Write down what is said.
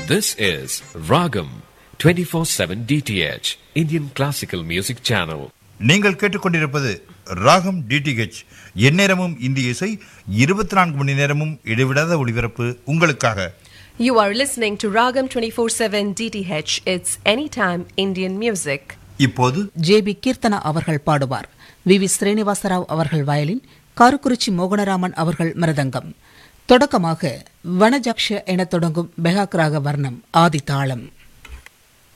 This is Ragam 24/7 DTH Indian Classical Music Channel. நீங்கள் கேட்டுக்கொண்டிருப்பது ராகம் டிடிஹெச். எந்நேரமும் இந்திய இசை, 24 மணி நேரமும் இடைவிடாத ஒளிபரப்பு உங்களுக்காக. You are listening to Ragam 24/7 DTH. It's anytime Indian music. இப்போது ஜே.பி. கீர்த்தனா அவர்கள் பாடுவார். வி. ஸ்ரீனிவாசராவ் அவர்கள் வயலின், காருக்குறிச்சி மோகனராமன் அவர்கள் மிருதங்கம். தொடக்கமாக வனஜக்ஷ என தொடங்கும் பெஹாக் ராக வர்ணம் ஆதி தாளம்.